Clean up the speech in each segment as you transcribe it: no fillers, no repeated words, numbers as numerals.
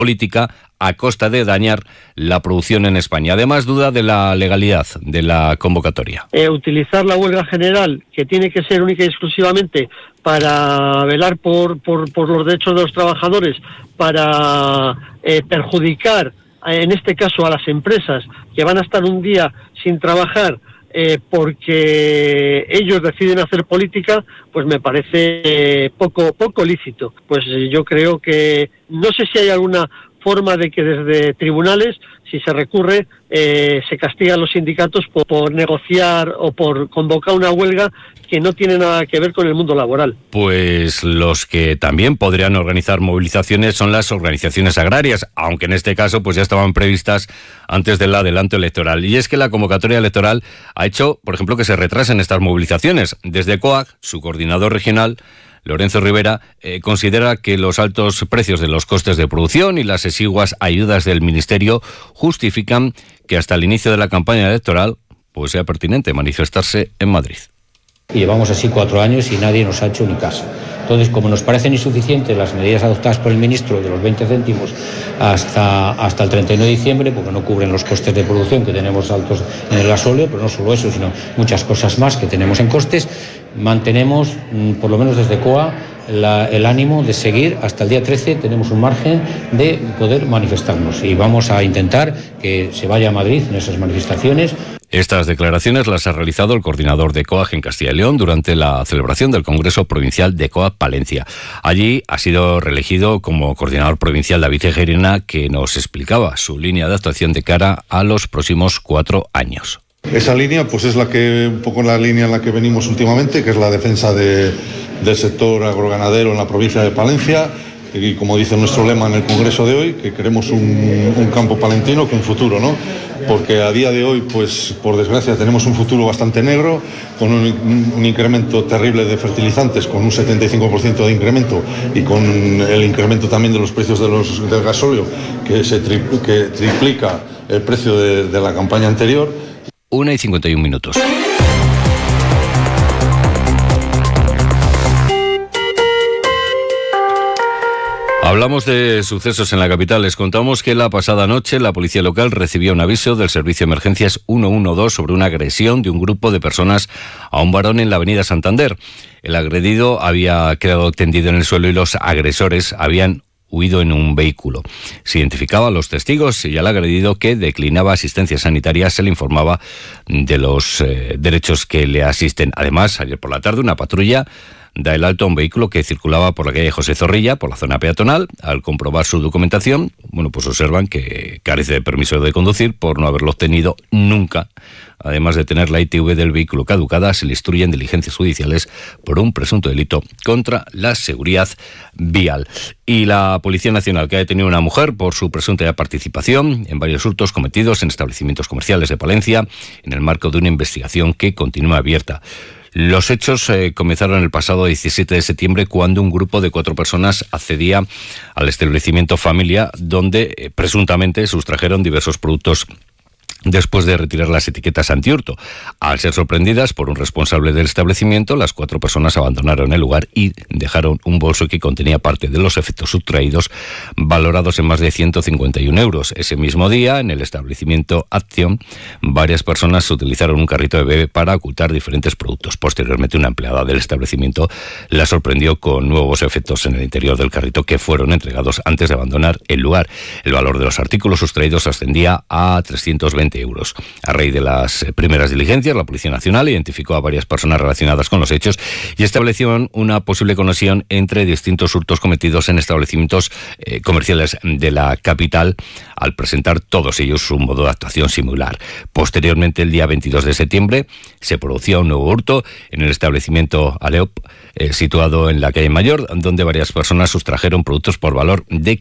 política a costa de dañar la producción en España. Además, duda de la legalidad de la convocatoria. Utilizar la huelga general, que tiene que ser única y exclusivamente para velar por los derechos de los trabajadores, para perjudicar, en este caso, a las empresas que van a estar un día sin trabajar, porque ellos deciden hacer política, pues me parece poco lícito. Pues yo creo que, no sé si hay alguna forma de que desde tribunales, si se recurre, se castigan los sindicatos por negociar o por convocar una huelga que no tiene nada que ver con el mundo laboral. Pues los que también podrían organizar movilizaciones son las organizaciones agrarias, aunque en este caso pues ya estaban previstas antes del adelanto electoral. Y es que la convocatoria electoral ha hecho, por ejemplo, que se retrasen estas movilizaciones. Desde COAG, su coordinador regional, Lorenzo Rivera, considera que los altos precios de los costes de producción y las exiguas ayudas del Ministerio justifican que hasta el inicio de la campaña electoral pues sea pertinente manifestarse en Madrid. Y llevamos así 4 años y nadie nos ha hecho ni caso. Entonces, como nos parecen insuficientes las medidas adoptadas por el ministro de los 20 céntimos hasta el 31 de diciembre, porque no cubren los costes de producción que tenemos altos en el gasóleo, pero no solo eso, sino muchas cosas más que tenemos en costes, mantenemos, por lo menos desde COA, el ánimo de seguir hasta el día 13. Tenemos un margen de poder manifestarnos y vamos a intentar que se vaya a Madrid en esas manifestaciones. Estas declaraciones las ha realizado el coordinador de COAG en Castilla y León durante la celebración del Congreso Provincial de COAG Palencia. Allí ha sido reelegido como coordinador provincial David Tejerina, que nos explicaba su línea de actuación de cara a los próximos 4 años. Esa línea pues es un poco la línea en la que venimos últimamente, que es la defensa del sector agroganadero en la provincia de Palencia. Y como dice nuestro lema en el Congreso de hoy, que queremos un campo palentino con futuro, ¿no? Porque a día de hoy, pues por desgracia, tenemos un futuro bastante negro, con un incremento terrible de fertilizantes, con un 75% de incremento, y con el incremento también de los precios del gasóleo, que triplica el precio de la campaña anterior. 1:51. Hablamos de sucesos en la capital. Les contamos que la pasada noche la policía local recibió un aviso del Servicio de Emergencias 112 sobre una agresión de un grupo de personas a un varón en la avenida Santander. El agredido había quedado tendido en el suelo y los agresores habían huido en un vehículo. Se identificaba a los testigos y al agredido, que declinaba asistencia sanitaria. Se le informaba de los derechos que le asisten. Además, ayer por la tarde una patrulla da el alto a un vehículo que circulaba por la calle José Zorrilla, por la zona peatonal. Al comprobar su documentación, pues observan que carece de permiso de conducir por no haberlo obtenido nunca. Además de tener la ITV del vehículo caducada, se le instruyen diligencias judiciales por un presunto delito contra la seguridad vial. Y la Policía Nacional, que ha detenido a una mujer por su presunta participación en varios hurtos cometidos en establecimientos comerciales de Palencia, en el marco de una investigación que continúa abierta. Los hechos comenzaron el pasado 17 de septiembre, cuando un grupo de 4 personas accedía al establecimiento Familia, donde presuntamente sustrajeron diversos productos después de retirar las etiquetas antihurto. Al ser sorprendidas por un responsable del establecimiento, las 4 personas abandonaron el lugar y dejaron un bolso que contenía parte de los efectos sustraídos, valorados en más de 151 euros. Ese mismo día, en el establecimiento Acción, varias personas utilizaron un carrito de bebé para ocultar diferentes productos. Posteriormente, una empleada del establecimiento la sorprendió con nuevos efectos en el interior del carrito, que fueron entregados antes de abandonar el lugar. El valor de los artículos sustraídos ascendía a 320 euros. A raíz de las primeras diligencias, la Policía Nacional identificó a varias personas relacionadas con los hechos y estableció una posible conexión entre distintos hurtos cometidos en establecimientos comerciales de la capital, al presentar todos ellos un modo de actuación similar. Posteriormente, el día 22 de septiembre, se producía un nuevo hurto en el establecimiento Aleop, situado en la calle Mayor, donde varias personas sustrajeron productos por valor de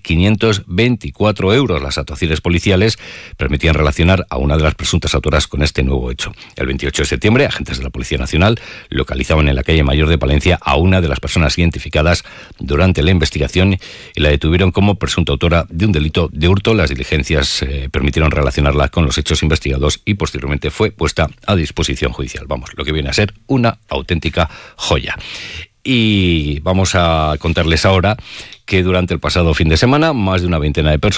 524 euros. Las actuaciones policiales permitían relacionar a una de las presuntas autoras con este nuevo hecho. El 28 de septiembre, agentes de la Policía Nacional localizaban en la calle Mayor de Palencia a una de las personas identificadas durante la investigación y la detuvieron como presunta autora de un delito de hurto. Las diligencias permitieron relacionarla con los hechos investigados y posteriormente fue puesta a disposición judicial. Vamos, lo que viene a ser una auténtica joya. Y vamos a contarles ahora que durante el pasado fin de semana, más de una veintena de personas